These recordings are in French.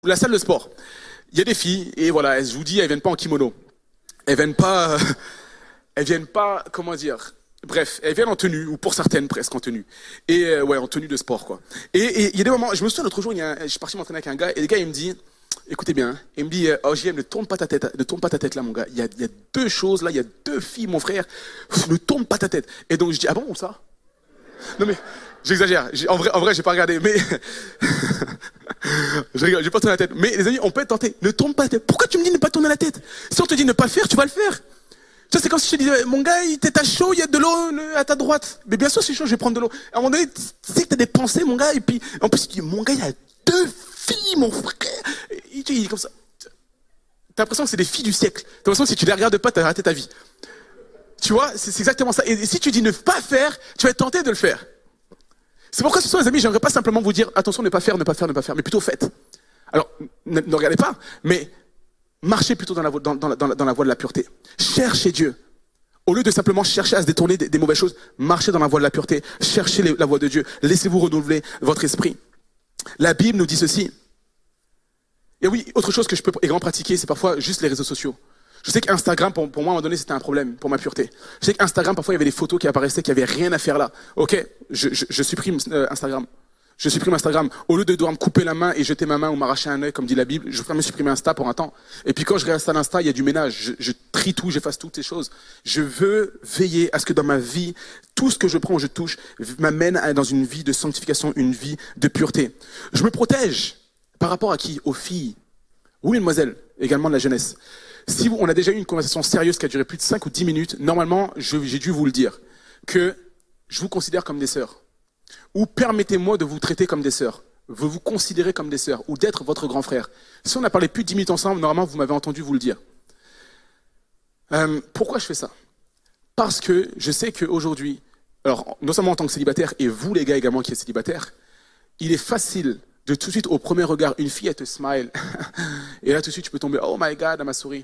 La salle de sport. Il y a des filles, et voilà, je vous dis, elles viennent pas en kimono. Elles viennent pas, comment dire. Bref, elles viennent en tenue, ou pour certaines presque en tenue. Et ouais, en tenue de sport, quoi. Et il y a des moments, je me souviens l'autre jour, je suis parti m'entraîner avec un gars, et le gars, il me dit, écoutez bien, il me dit, oh JM, ne tourne pas ta tête là, mon gars. Il y a deux choses là, il y a deux filles, mon frère. Ne tourne pas ta tête. Et donc je dis, ah bon, où ça? Non mais, j'exagère. En vrai, j'ai pas regardé, mais je rigole, j'ai pas tourné la tête. Mais les amis, on peut être tenté. Ne tourne pas la tête. Pourquoi tu me dis ne pas tourner la tête? Si on te dit ne pas le faire, tu vas le faire. Tu vois, c'est comme si je te disais, mon gars, t'es chaud, il y a de l'eau à ta droite. Mais bien sûr, c'est chaud, je vais prendre de l'eau. À un moment donné, tu sais que t'as des pensées, mon gars, et puis, en plus, tu dis, mon gars, il y a deux filles, mon frère. Et tu dis comme ça. T'as l'impression que c'est des filles du siècle. T'as l'impression que si tu les regardes pas, t'as raté ta vie. Tu vois, c'est exactement ça. Et si tu dis ne pas faire, tu vas être tenté de le faire. C'est pourquoi ce soir, les amis, j'aimerais pas simplement vous dire, attention, ne pas faire, mais plutôt faites. Alors, ne regardez pas, mais marchez plutôt dans la voie de la pureté. Cherchez Dieu. Au lieu de simplement chercher à se détourner des mauvaises choses, marchez dans la voie de la pureté. Cherchez la voie de Dieu. Laissez-vous renouveler votre esprit. La Bible nous dit ceci. Et oui, autre chose que je peux également pratiquer, c'est parfois juste les réseaux sociaux. Je sais qu'Instagram, pour moi, à un moment donné, c'était un problème pour ma pureté. Je sais qu'Instagram, parfois, il y avait des photos qui apparaissaient, qui n'avaient rien à faire là. Ok, je supprime Instagram. Je supprime Instagram. Au lieu de devoir me couper la main et jeter ma main ou m'arracher un œil, comme dit la Bible, je préfère me supprimer Insta pour un temps. Et puis quand je réinstalle Insta, il y a du ménage. Je trie tout, j'efface toutes ces choses. Je veux veiller à ce que dans ma vie, tout ce que je prends, je touche, m'amène dans une vie de sanctification, une vie de pureté. Je me protège. Par rapport à qui? Aux filles. Oui, mademoiselle, également de la jeunesse. Si on a déjà eu une conversation sérieuse qui a duré plus de 5 ou 10 minutes, normalement, j'ai dû vous le dire, que je vous considère comme des sœurs. Ou permettez-moi de vous traiter comme des sœurs. Vous considérez comme des sœurs, ou d'être votre grand frère. Si on a parlé plus de 10 minutes ensemble, normalement, vous m'avez entendu vous le dire. Pourquoi je fais ça? Parce que je sais qu'aujourd'hui, alors non seulement en tant que célibataire, et vous les gars également qui êtes célibataires, il est facile de tout de suite, au premier regard, une fille, elle te smile. Et là, tout de suite, tu peux tomber, oh my God, elle m'a souri.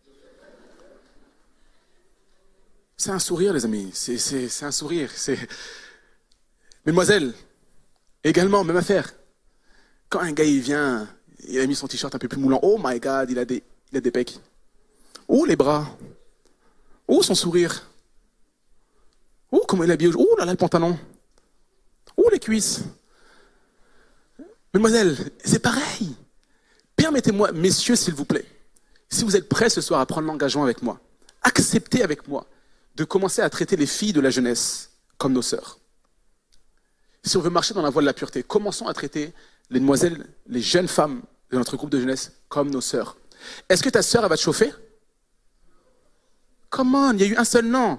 C'est un sourire, les amis. C'est un sourire. Mesdemoiselles, également, même affaire. Quand un gars, il vient, il a mis son t-shirt un peu plus moulant, oh my God, il a des pecs. Oh, les bras. Oh, son sourire. Oh, comment il est habillé. Oh là là, le pantalon. Oh, les cuisses. Mesdemoiselles, c'est pareil. Permettez-moi, messieurs, s'il vous plaît, si vous êtes prêts ce soir à prendre l'engagement avec moi, acceptez avec moi de commencer à traiter les filles de la jeunesse comme nos sœurs. Si on veut marcher dans la voie de la pureté, commençons à traiter les demoiselles, les jeunes femmes de notre groupe de jeunesse comme nos sœurs. Est-ce que ta sœur, elle va te chauffer? Come on, il y a eu un seul non.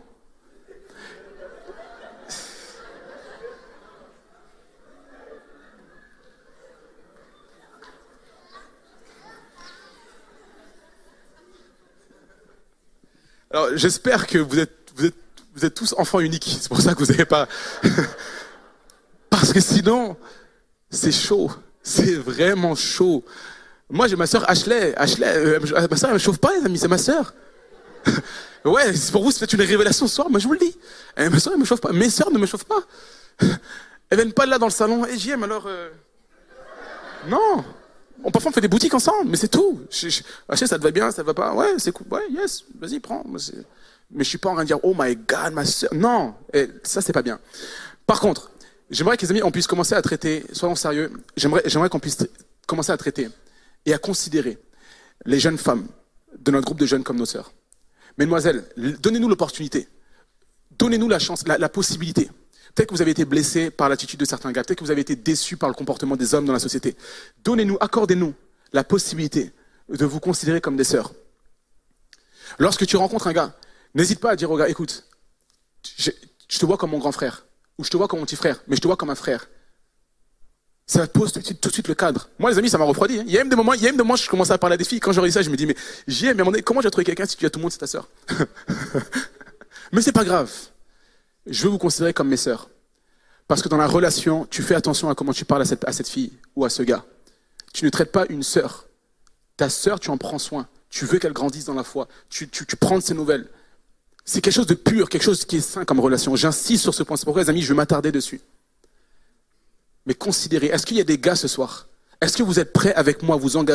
Alors, j'espère que vous êtes tous enfants uniques. C'est pour ça que vous n'avez pas... Parce que sinon, c'est chaud. C'est vraiment chaud. Moi, j'ai ma sœur Ashley. Ma sœur, elle me chauffe pas, les amis. C'est ma sœur. Ouais, pour vous, c'est peut-être une révélation ce soir. Moi, je vous le dis. Ma sœur, elle me chauffe pas. Mes sœurs ne me chauffent pas. Elles viennent pas là dans le salon. Et j'aime alors... Non. Parfois, on fait des boutiques ensemble, mais c'est tout. Ashley, ça te va bien, ça te va pas? Ouais, c'est cool. Ouais, yes, vas-y, prends. Mais je suis pas en train de dire, oh my God, ma sœur. Non, ça, c'est pas bien. Par contre, j'aimerais que les amis, on puisse commencer à traiter, soyons sérieux, j'aimerais qu'on puisse commencer à traiter et à considérer les jeunes femmes de notre groupe de jeunes comme nos sœurs. Mesdemoiselles, donnez-nous l'opportunité. Donnez-nous la chance, la possibilité. Peut-être que vous avez été blessé par l'attitude de certains gars. Peut-être que vous avez été déçu par le comportement des hommes dans la société. Donnez-nous, accordez-nous la possibilité de vous considérer comme des sœurs. Lorsque tu rencontres un gars, n'hésite pas à dire au gars, écoute, je te vois comme mon grand frère, ou je te vois comme mon petit frère, mais je te vois comme un frère. Ça pose tout de suite le cadre. Moi, les amis, ça m'a refroidi. Il y a même des moments, je commençais à parler à des filles. Quand j'aurais dit ça, je me dis, mais à un moment donné, comment j'ai trouvé quelqu'un si tu as tout le monde, c'est ta sœur? Mais c'est pas grave. Je veux vous considérer comme mes sœurs. Parce que dans la relation, tu fais attention à comment tu parles à cette fille ou à ce gars. Tu ne traites pas une sœur. Ta sœur, tu en prends soin. Tu veux qu'elle grandisse dans la foi. Tu prends de ses nouvelles. C'est quelque chose de pur, quelque chose qui est sain comme relation. J'insiste sur ce point. C'est pourquoi, les amis, je vais m'attarder dessus. Mais considérez, est-ce qu'il y a des gars ce soir? Est-ce que vous êtes prêts avec moi à vous engager